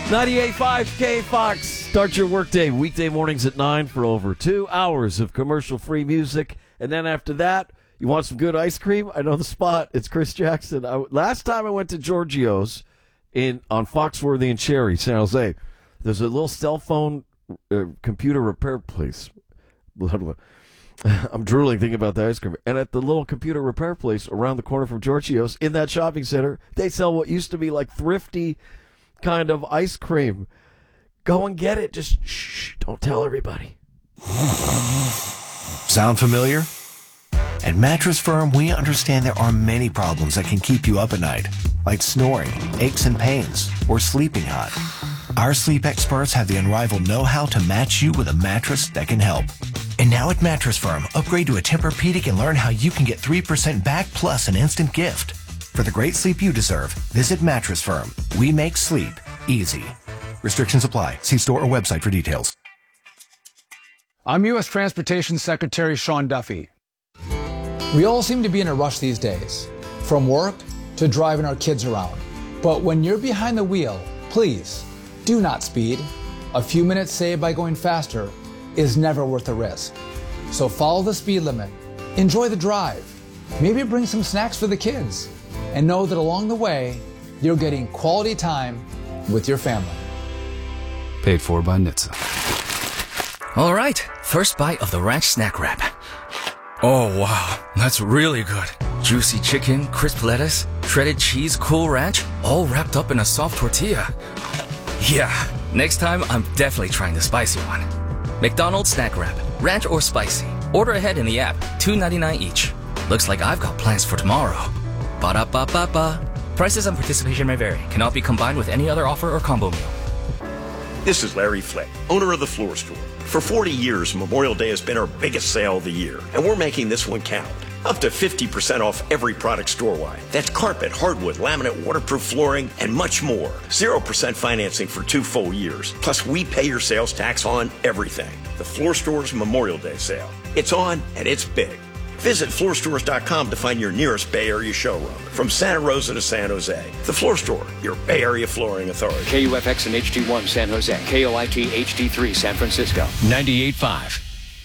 98.5 K-Fox. Start your workday weekday mornings at 9 for over 2 hours of commercial-free music. And then after that, you want some good ice cream? I know the spot. It's Chris Jackson. Last time I went to Giorgio's on Foxworthy and Cherry, San Jose, there's a little cell phone computer repair place. I'm drooling thinking about the ice cream. And at the little computer repair place around the corner from Giorgio's in that shopping center, they sell what used to be like thrifty kind of ice cream. Go and get it. Just shh, don't tell everybody. Sound familiar? At Mattress Firm, we understand there are many problems that can keep you up at night, like snoring, aches and pains, or sleeping hot. Our sleep experts have the unrivaled know-how to match you with a mattress that can help. And now at Mattress Firm, upgrade to a Tempur-Pedic and learn how you can get 3% back plus an instant gift. For the great sleep you deserve, visit Mattress Firm. We make sleep easy. Restrictions apply. See store or website for details. I'm U.S. Transportation Secretary Sean Duffy. We all seem to be in a rush these days, from work to driving our kids around. But when you're behind the wheel, please do not speed. A few minutes saved by going faster is never worth the risk. So follow the speed limit, enjoy the drive, maybe bring some snacks for the kids, and know that along the way, you're getting quality time with your family. Paid for by NHTSA. All right, first bite of the ranch snack wrap. Oh, wow, that's really good. Juicy chicken, crisp lettuce, shredded cheese, Cool Ranch, all wrapped up in a soft tortilla. Yeah, next time I'm definitely trying the spicy one. McDonald's snack wrap, ranch or spicy. Order ahead in the app, $2.99 each. Looks like I've got plans for tomorrow. Ba-da-ba-ba-ba. Prices and participation may vary. Cannot be combined with any other offer or combo meal. This is Larry Flick, owner of The Floor Store. For 40 years, Memorial Day has been our biggest sale of the year, and we're making this one count. Up to 50% off every product store-wide. That's carpet, hardwood, laminate, waterproof flooring, and much more. 0% financing for 2 full years. Plus, we pay your sales tax on everything. The Floor Store's Memorial Day sale. It's on, and it's big. Visit floorstores.com to find your nearest Bay Area showroom. From Santa Rosa to San Jose, The Floor Store, your Bay Area flooring authority. KUFX and HD1 San Jose, KOIT HD3 San Francisco. 98.5